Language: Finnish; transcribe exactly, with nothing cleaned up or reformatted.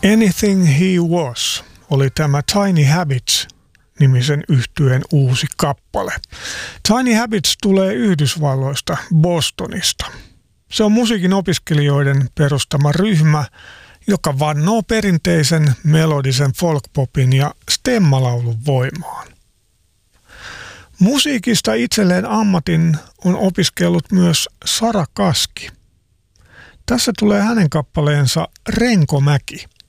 Anything He Was oli tämä Tiny Habits-nimisen yhtyeen uusi kappale. Tiny Habits tulee Yhdysvalloista, Bostonista. Se on musiikin opiskelijoiden perustama ryhmä, joka vannoo perinteisen melodisen folkpopin ja stemmalaulun voimaan. Musiikista itselleen ammatin on opiskellut myös Sara Kaski. Tässä tulee hänen kappaleensa Renkomäki.